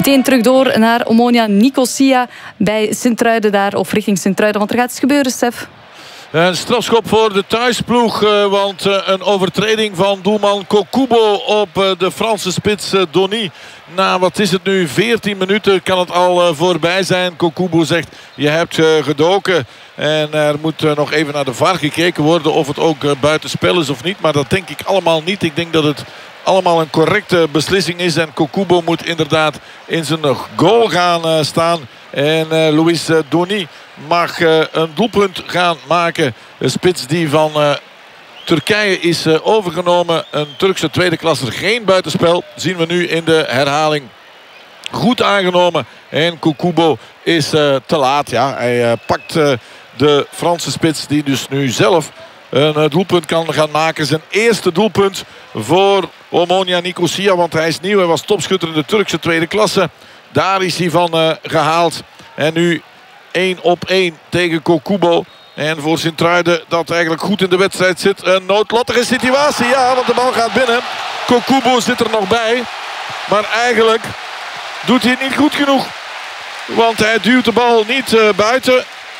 Meteen terug door naar Omonia Nicosia bij Sint-Truiden daar, of richting Sint-Truiden. Want er gaat iets gebeuren, Stef. Een strafschop voor de thuisploeg, want een overtreding van doelman Kokubo op de Franse spits Donny. Na, wat is het nu, 14 minuten kan het al voorbij zijn. Kokubo zegt, je hebt gedoken. En er moet nog even naar de VAR gekeken worden of het ook buitenspel is of niet. Maar dat denk ik allemaal niet. Ik denk dat het allemaal een correcte beslissing is. En Kokubo moet inderdaad in zijn goal gaan staan. En Louis Donny mag een doelpunt gaan maken. Een spits die van Turkije is overgenomen. Een Turkse tweede klasser. Geen buitenspel. Zien we nu in de herhaling. Goed aangenomen. En Kokubo is te laat. Ja, hij pakt de Franse spits die dus nu zelf een doelpunt kan gaan maken. Zijn eerste doelpunt voor Omonia Nicosia. Want hij is nieuw. Hij was topschutter in de Turkse tweede klasse. Daar is hij van gehaald. En nu 1-op-1 tegen Kokubo. En voor Sint-Truiden dat eigenlijk goed in de wedstrijd zit. Een noodlottige situatie. Ja, want de bal gaat binnen. Kokubo zit er nog bij. Maar eigenlijk doet hij het niet goed genoeg. Want hij duwt de bal niet buiten.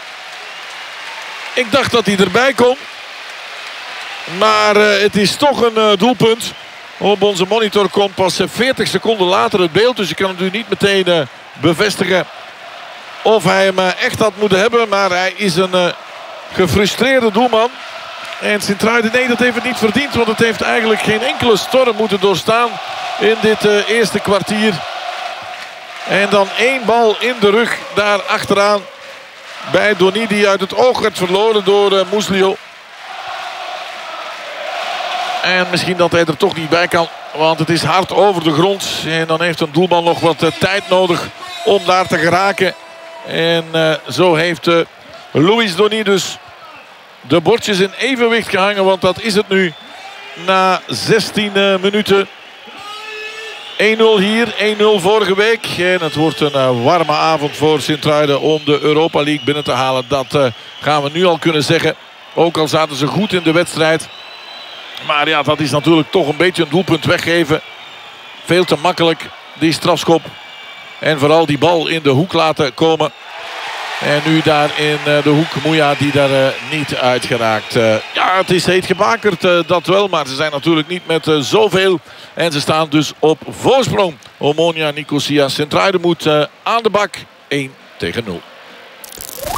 Ik dacht dat hij erbij kon. Maar het is toch een doelpunt. Op onze monitor komt pas 40 seconden later het beeld. Dus ik kan het nu niet meteen bevestigen of hij hem echt had moeten hebben. Maar hij is een gefrustreerde doelman. En Sint-Truiden, nee, dat heeft het niet verdiend. Want het heeft eigenlijk geen enkele storm moeten doorstaan in dit eerste kwartier. En dan 1 bal in de rug daar achteraan bij Donny, die uit het oog werd verloren door Muslio. En misschien dat hij er toch niet bij kan. Want het is hard over de grond. En dan heeft een doelman nog wat tijd nodig om daar te geraken. En zo heeft Louis Donny dus de bordjes in evenwicht gehangen. Want dat is het nu na 16 minuten. 1-0 hier, 1-0 vorige week. En het wordt een warme avond voor Sint-Truiden om de Europa League binnen te halen. Dat gaan we nu al kunnen zeggen. Ook al zaten ze goed in de wedstrijd. Maar ja, dat is natuurlijk toch een beetje een doelpunt weggeven. Veel te makkelijk, die strafschop. En vooral die bal in de hoek laten komen. En nu daar in de hoek Mouya die daar niet uitgeraakt. Ja, het is heet gebakerd, dat wel. Maar ze zijn natuurlijk niet met zoveel. En ze staan dus op voorsprong. Omonia Nicosia. Sint-Truiden moet aan de bak. 1-0.